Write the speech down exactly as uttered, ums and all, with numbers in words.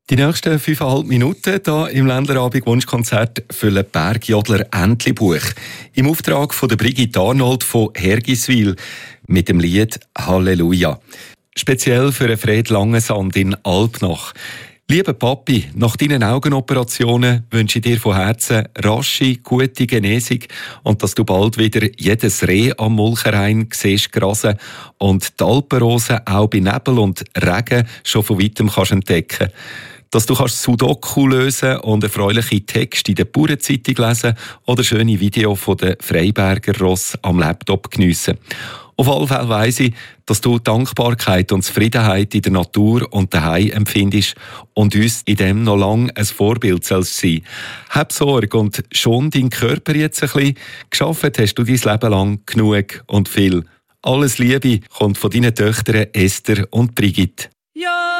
Die nächsten fünfeinhalb Minuten hier im Ländlerabend Wunschkonzert füllen Bergjodler Entlebuch. Im Auftrag von der Brigitte Arnold von Hergiswil mit dem Lied Halleluja. Speziell für Fred Langesand in Alpnach. Lieber Papi, nach deinen Augenoperationen wünsche ich dir von Herzen rasche, gute Genesung und dass du bald wieder jedes Reh am Mulcherhain siehst grasen und die Alpenrosen auch bei Nebel und Regen schon von weitem kannst entdecken. Dass du kannst Sudoku lösen und erfreuliche Texte in der Bauernzeitung lesen oder schöne Videos von den Freiberger Ross am Laptop geniessen. Auf alle Fälle weiss ich, dass du Dankbarkeit und Zufriedenheit in der Natur und daheim empfindest und uns in dem noch lange ein Vorbild sollst sein. Hab Sorge und schon deinen Körper jetzt ein bisschen. Geschafft hast du dein Leben lang genug und viel. Alles Liebe kommt von deinen Töchtern Esther und Brigitte. Ja.